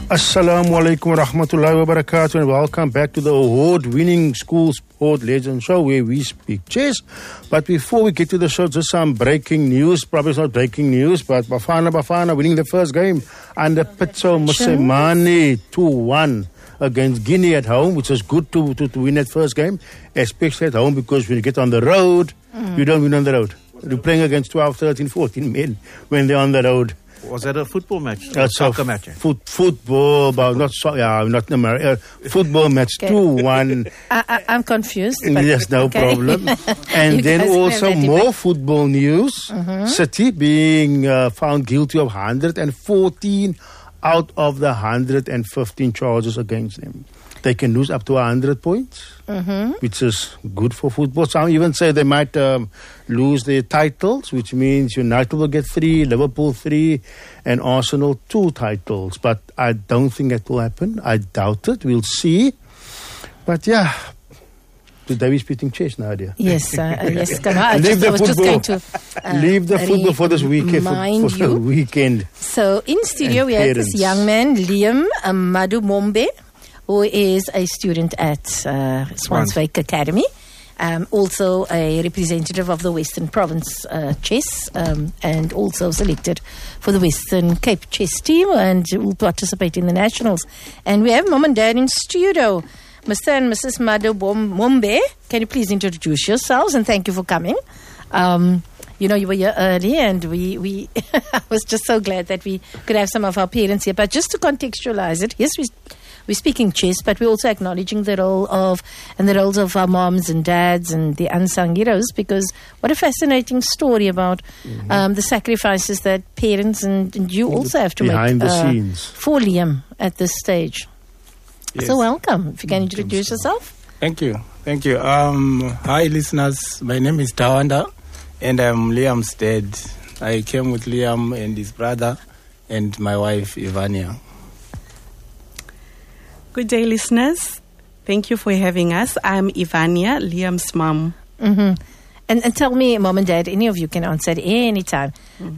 Assalamu alaikum wa rahmatullahi wa barakatuh, and welcome back to the award-winning School Sport Legends Show where we speak chess. But before we get to the show, just some breaking news. Probably it's not breaking news, but Bafana winning the first game under Pitso Mosimane 2-1 against Guinea at home, which is good to win that first game, especially at home, because when you get on the road, you don't win on the road. You're playing against 12, 13, 14 men when they're on the road. Was that a football match? Soccer match? Football, but not not America. Football match 2-1. I'm confused. Yes, no problem. And then also more football news. City being found guilty of 114 out of the 115 charges against them. They can lose up to 100 points, which is good for football. Some even say they might lose their titles, which means United will get 3, Liverpool 3, and Arsenal 2 titles. But I don't think that will happen. I doubt it. We'll see. But yeah, today we're speaking chess now, dear. Yes, yes. Leave the football for this weekend. For the weekend. So in studio we have this young man, Liam Madumombe, who is a student at Swanswyk Academy, also a representative of the Western Province chess, and also selected for the Western Cape chess team and will participate in the nationals. And we have Mom and Dad in studio, Mr. and Mrs. Madumombe. Can you please introduce yourselves, and thank you for coming. You were here early, and we I was just so glad that we could have some of our parents here. But just to contextualize it, yes, we're speaking chess, but we're also acknowledging the roles of our moms and dads and the unsung heroes, because what a fascinating story about the sacrifices that parents and you also have to behind make the scenes for Liam at this stage. Yes. So welcome. If you can introduce yourself. Thank you. Hi listeners, my name is Tawanda and I'm Liam's dad. I came with Liam and his brother and my wife Ivania. Good day, listeners. Thank you for having us. I'm Ivania, Liam's mom. And tell me, Mom and Dad, any of you can answer at any time.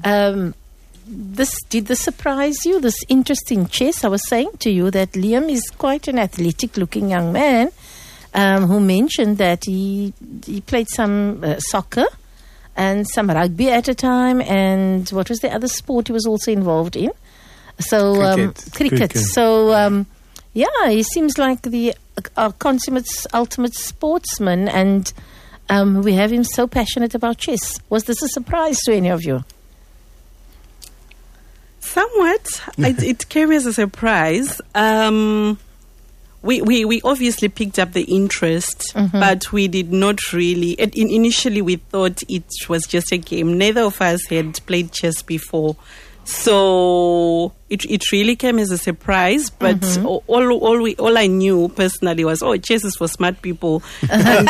Did this surprise you, this interest in chess? I was saying to you that Liam is quite an athletic-looking young man who mentioned that he played some soccer and some rugby at a time, and what was the other sport he was also involved in? So cricket. So yeah, he seems like the consummate ultimate sportsman, and we have him so passionate about chess. Was this a surprise to any of you? Somewhat. It came as a surprise. We obviously picked up the interest, but we did not really. Initially, we thought it was just a game. Neither of us had played chess before, so it really came as a surprise. But all I knew personally was, chess is for smart people, and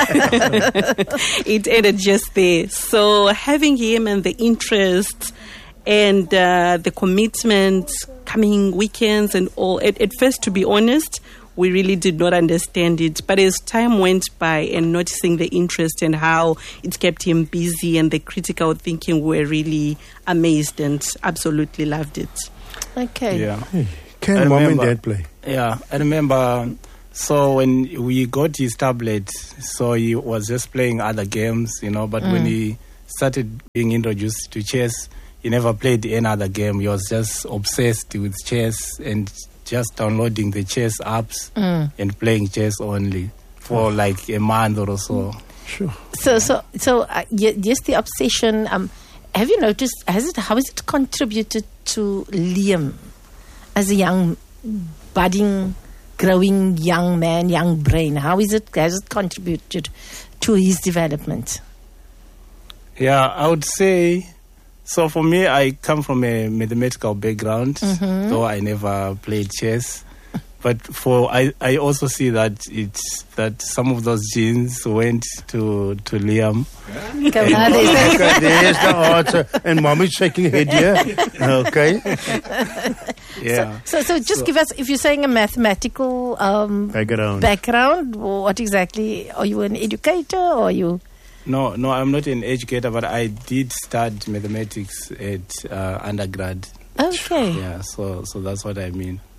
it ended just there. So having him and the interest and the commitment, coming weekends and all. At first, to be honest, we really did not understand it. But as time went by and noticing the interest and how it kept him busy and the critical thinking, we were really amazed and absolutely loved it. Okay. Yeah. Can Mom and Dad play? Yeah, I remember. So when we got his tablet, so he was just playing other games, but when he started being introduced to chess, he never played any other game. He was just obsessed with chess and just downloading the chess apps and playing chess only for like a month or so. Sure. So yes, the obsession. Have you noticed? How has it contributed to Liam as a young, budding, growing young man, young brain? Has it contributed to his development? Yeah, I would say. So for me, I come from a mathematical background, though I never played chess. But I also see that some of those genes went to Liam. There's the answer. And Mom is shaking her head here. Okay. Yeah. So just give us, if you're saying a mathematical background, what exactly? Are you an educator or are you? No, I'm not an educator, but I did study mathematics at undergrad. Okay. Yeah, so that's what I mean.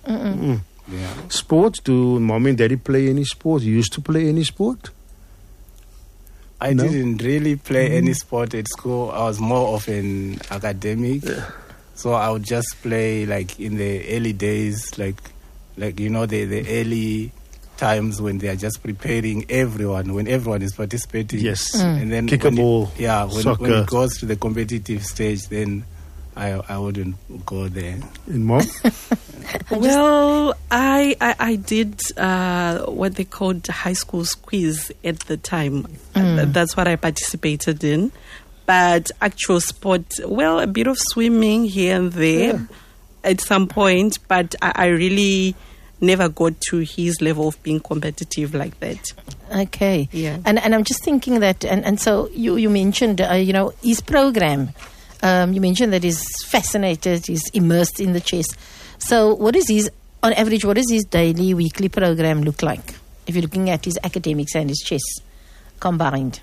Yeah. Sports? Do mom and daddy play any sports? You used to play any sport? I didn't really play any sport at school. I was more of an academic. So I would just play like in the early days, like you know, the early times when they are just preparing everyone, when everyone is participating. Yes. And then kick a ball. When it goes to the competitive stage, then I wouldn't go there. And mom? Well, I did what they called high school squeeze at the time. That's what I participated in. But actual sport, well, a bit of swimming here and there at some point. But I really never got to his level of being competitive like that. Okay. Yeah. And I'm just thinking that, and so you mentioned, his program. You mentioned that he's fascinated, he's immersed in the chess. So on average, what does his daily, weekly program look like? If you're looking at his academics and his chess combined.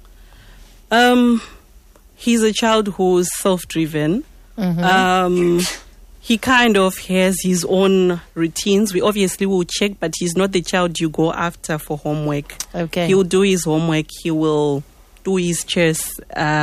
He's a child who's self-driven. He kind of has his own routines. We obviously will check, but he's not the child you go after for homework. Okay. He'll do his homework. He will do his chess,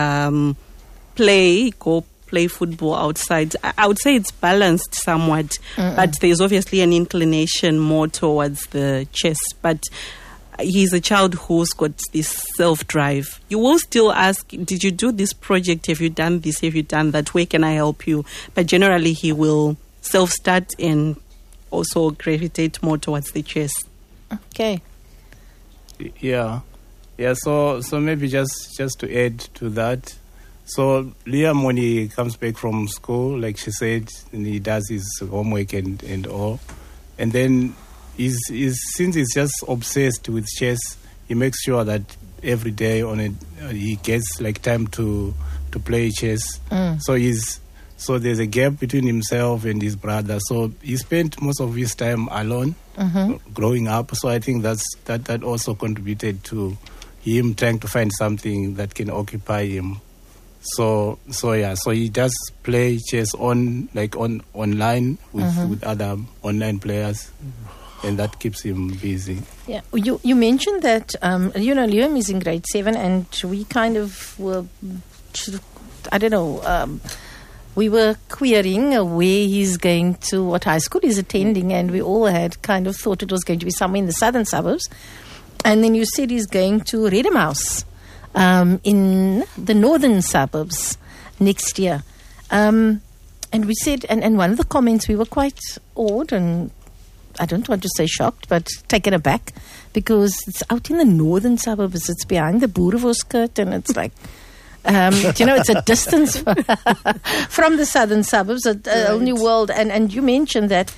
go play football outside. I would say it's balanced somewhat, but there's obviously an inclination more towards the chess. But he's a child who's got this self-drive. You will still ask, did you do this project? Have you done this? Have you done that? Where can I help you? But generally, he will self-start and also gravitate more towards the chess. Okay. Yeah. So maybe just to add to that. So Liam, when he comes back from school, like she said, and he does his homework and all, and then since he's just obsessed with chess, he makes sure that every day he gets like time to play chess. So there's a gap between himself and his brother. So he spent most of his time alone growing up. So I think that also contributed to him trying to find something that can occupy him. So he does play chess online with other online players. And that keeps him busy. Yeah, you mentioned that Liam is in grade 7, and we kind of were, we were querying where he's going to, what high school he's attending, and we all had kind of thought it was going to be somewhere in the southern suburbs. And then you said he's going to Redham House in the northern suburbs next year. And we said, and one of the comments, we were quite awed and I don't want to say shocked, but taken aback, because it's out in the northern suburbs. It's behind the Boerewoskert, and it's like, it's a distance from the southern suburbs, a whole new world. And you mentioned that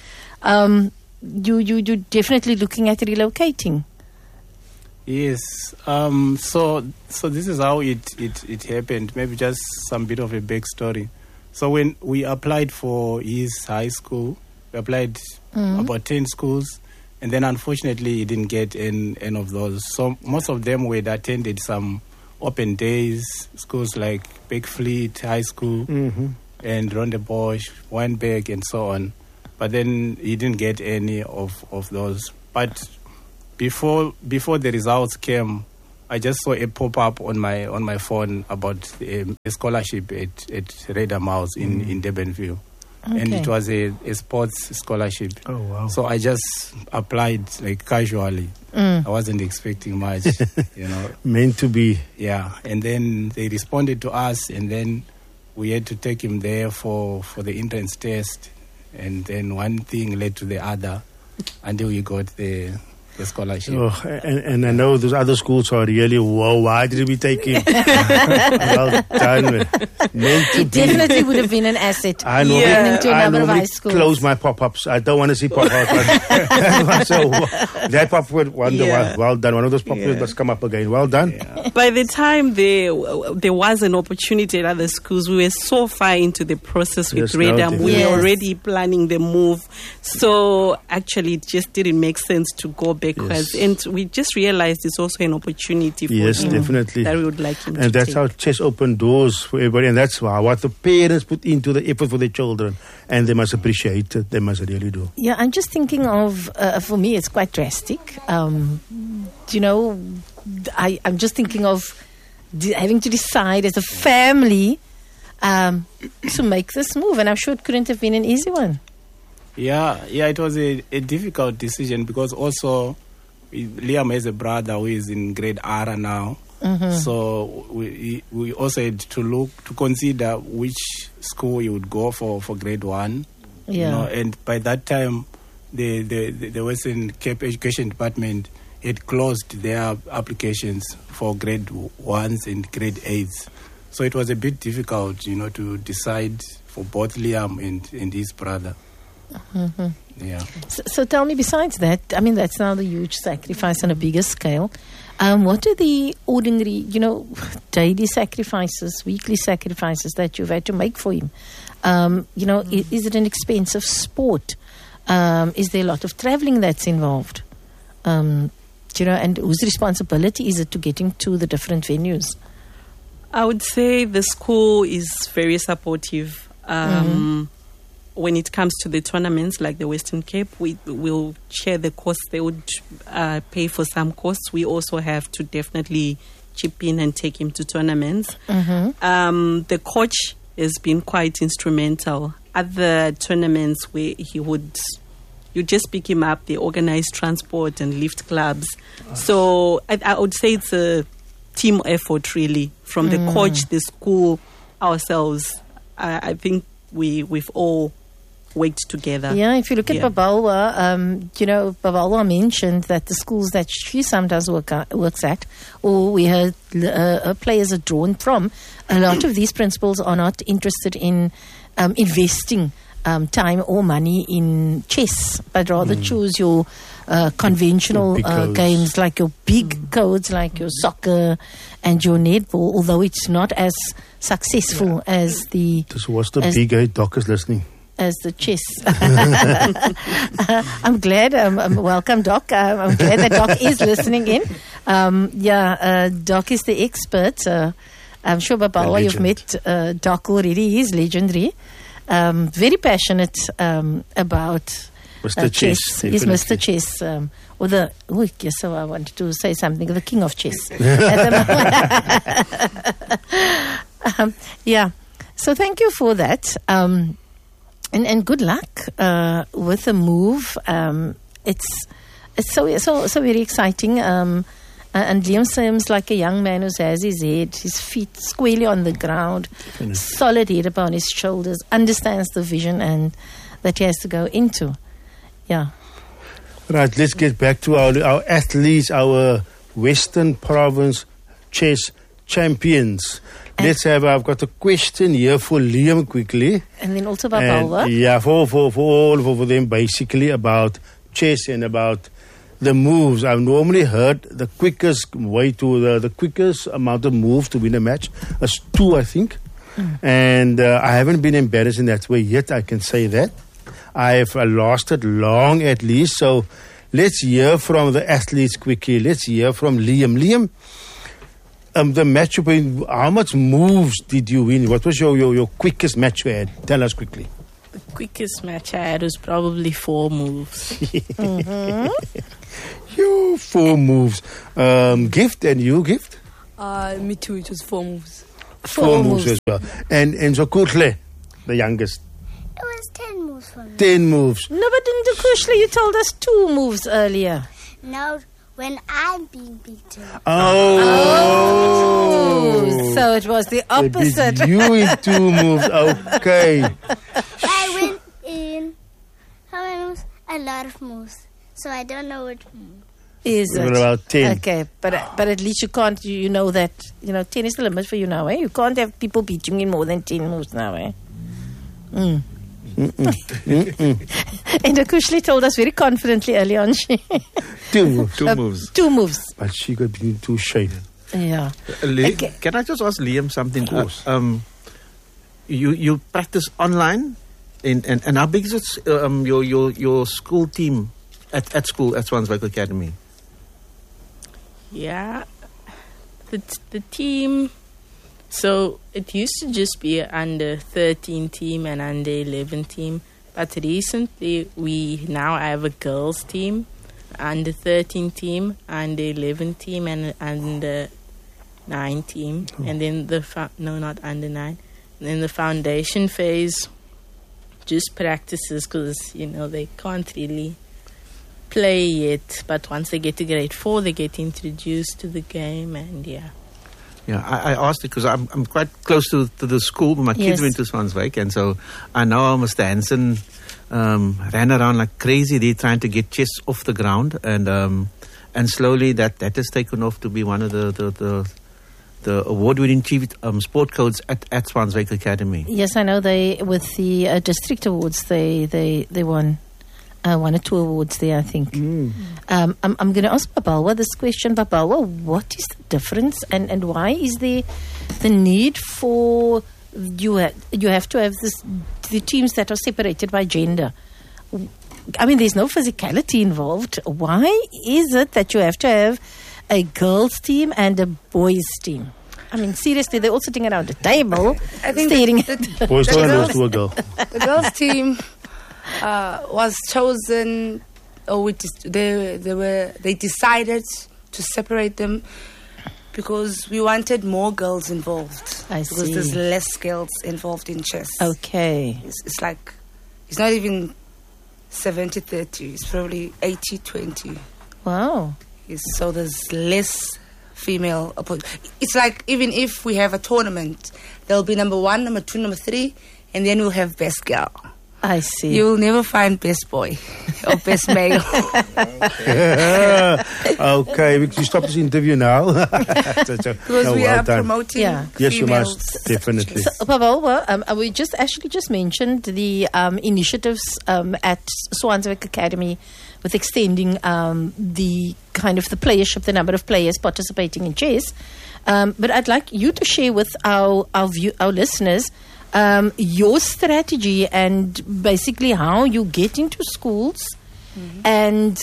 you're definitely looking at relocating. Yes. So this is how it happened. Maybe just some bit of a backstory. So when we applied for his high school, we applied about 10 schools, and then unfortunately he didn't get any of those. So most of them had attended some open days schools like Beckfleet High School and Rondebosch, Weinberg, and so on. But then he didn't get any of those. But before the results came, I just saw a pop-up on my phone about a scholarship at Redham House in Durbanville. Okay. And it was a sports scholarship. Oh, wow. So I just applied like casually. I wasn't expecting much, Meant to be. Yeah. And then they responded to us, and then we had to take him there for the entrance test. And then one thing led to the other until we got the scholarship. Oh, and I know those other schools are really, whoa, why did we take him? Well done. Definitely would have been an asset. I know. To a number of high schools. Close my pop-ups. I don't want to see pop-ups. So that pop-up would wonder, well done. One of those pop-ups must come up again. Well done. Yeah. By the time there was an opportunity at other schools, we were so far into the process with Redham. We were already planning the move. So actually it just didn't make sense to go back backwards. Yes. And we just realized it's also an opportunity for him. Definitely. That we would like him and to that's take. how chess opened doors for everybody. And that's what the parents put into the effort for their children. And they must appreciate it. They must really do. Yeah, I'm just thinking of, for me, it's quite drastic. I'm just thinking of having to decide as a family to make this move. And I'm sure it couldn't have been an easy one. Yeah, it was a difficult decision because also Liam has a brother who is in grade R now. Mm-hmm. So we also had to consider which school you would go for grade 1. Yeah. And by that time, the Western Cape Education Department had closed their applications for grade 1s and grade 8s. So it was a bit difficult, to decide for both Liam and his brother. Mm-hmm. Yeah. So tell me, besides that, I mean, that's now the huge sacrifice on a bigger scale. What are the ordinary, daily sacrifices, weekly sacrifices that you've had to make for him? Is it an expensive sport? Is there a lot of traveling that's involved? And whose responsibility is it to get him to the different venues? I would say the school is very supportive. When it comes to the tournaments like the Western Cape, we will share the costs. They would pay for some costs. We also have to definitely chip in and take him to tournaments. Mm-hmm. The coach has been quite instrumental. At the tournaments where you just pick him up, they organize transport and lift clubs. So I would say it's a team effort, really, from the coach, the school, ourselves. I think we've all worked together. Yeah, if you look at Babalwa, Babalwa mentioned that the schools that she sometimes works at, or we heard players are drawn from, a lot of these principals are not interested in investing time or money in chess, but rather choose your conventional games, like your big codes, like your soccer and your netball, although it's not as successful as the... This was the big eight. Doc is listening. As the chess. I'm glad. Welcome, Doc. I'm glad that Doc is listening in. Doc is the expert. I'm sure, Babawa, you've met Doc already. He's legendary. Very passionate about Mr. Chess. He's Mr. Chess. So I wanted to say something. The king of chess. So thank you for that. And good luck with the move. It's so very exciting. And Liam seems like a young man who has his head, his feet squarely on the ground, solid head upon his shoulders, understands the vision and that he has to go into. Yeah. Right, let's get back to our athletes, our Western Province chess champions. I've got a question here for Liam quickly. And then also about Babalwa. Yeah, for all of them, basically about chess and about the moves. I've normally heard the quickest way to the quickest amount of moves to win a match is 2, I think. And I haven't been embarrassed in that way yet, I can say that. I've lasted long at least. So let's hear from the athletes quickly. Let's hear from Liam. Liam, the match you played, how much moves did you win? What was your quickest match you had? Tell us quickly. The quickest match I had was probably 4 moves. You 4 moves. Gift, and you, Gift? Me too, it was 4 moves. 4 moves as well. And Zokutle, the youngest? It was 10 moves for me. 10 moves. No, but in Kushla, you told us 2 moves earlier. No, when I'm being beaten. Oh. So it was the opposite. They beat you in 2 moves. Okay. I went in how many moves? A lot of moves. So I don't know what move. Is it? About 10. Okay, but at least you can't, you know that, 10 is the limit for you now, eh? You can't have people beating you in more than 10 moves now, eh? And Akushli told us very confidently early on. 2 moves. 2 moves. 2 moves. But she got between 2 shaded. Yeah. Okay. Can I just ask Liam something? Of course. You practice online, and how big is it, your school team at school at Swanswyk Academy? Yeah, the team. So it used to just be an under 13 team and under 11 team, but recently we now have a girls team, under 13 team, under 11 team, and under 9 team, and then not under 9. And then the foundation phase just practices because they can't really play yet, but once they get to grade 4 they get introduced to the game. And yeah, I asked it because I'm quite close to the school. My kids went to Swanswyk, and so I know Mr. Hansen ran around like crazy there trying to get chess off the ground, and slowly that has taken off to be one of the award-winning chief sport codes at Swanswyk Academy. Yes, I know with the district awards they won. 1 or 2 awards there, I think. I'm going to ask Babalwa this question. Babalwa, what is the difference and why is there the need for you have to have the teams that are separated by gender? I mean, there's no physicality involved. Why is it that you have to have a girls team and a boys team? I mean, seriously, they're all sitting around a table staring at boys don't lose to a girl. The girls team was chosen, or they decided to separate them because we wanted more girls involved. I see. Because there's less girls involved in chess. Okay. It's like, it's not even 70-30. It's probably 80-20. Wow. So there's less female opponents. It's like even if we have a tournament, there'll be number 1, number 2, number 3, and then we'll have best girl. I see. You'll never find best boy or best male. Okay, because you stop this interview now. Because we are promoting Yes, you must, definitely. So, Babalwa, we just mentioned the initiatives at Swanswyk Academy with extending the kind of the playership, the number of players participating in chess. But I'd like you to share with our listeners your strategy and basically how you get into schools and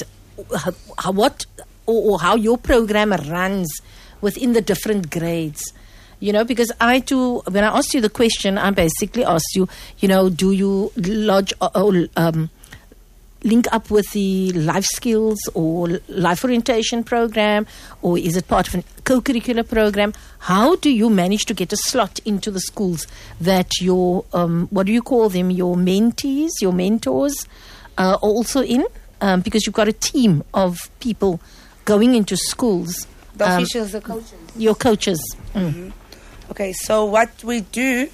how your program runs within the different grades. Because when I asked you the question, I basically asked you, do you lodge link up with the life skills or life orientation program, or is it part of a co-curricular program? How do you manage to get a slot into the schools that your, what do you call them, your mentees, your mentors are also in? Because you've got a team of people going into schools. The officials, the coaches. Your coaches. Okay, so what we do,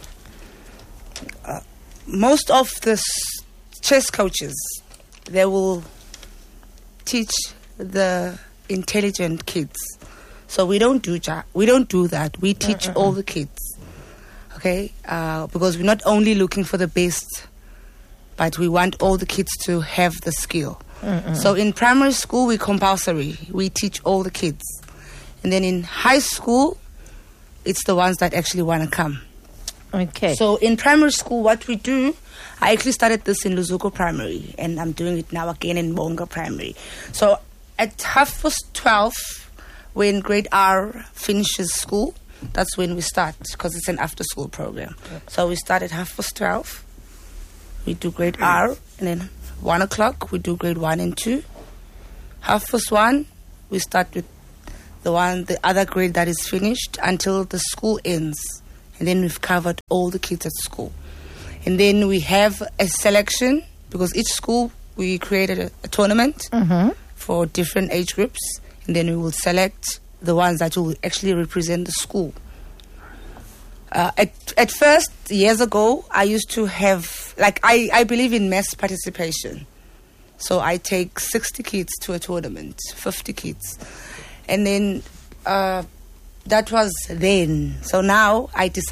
most of the chess coaches, they will teach the intelligent kids. So we don't do that. We teach all the kids. Okay, because we're not only looking for the best, but we want all the kids to have the skill. So in primary school, we compulsory. We teach all the kids, and then in high school, it's the ones that actually want to come. Okay. So in primary school, what we do, I actually started this in Luzuko Primary, and I'm doing it now again in Bonga Primary. So at 12:30, when grade R finishes school, that's when we start, because it's an after-school program. So we start at 12:30. We do grade R, and then 1 o'clock, we do grade 1 and 2. 1:30, we start with the other grade that is finished until the school ends. And then we've covered all the kids at school. And then we have a selection, because each school, we created a tournament for different age groups. And then we will select the ones that will actually represent the school. At first, years ago, I used to have, I believe in mass participation. So I take 60 kids to a tournament, 50 kids. And then that was then. So now I decided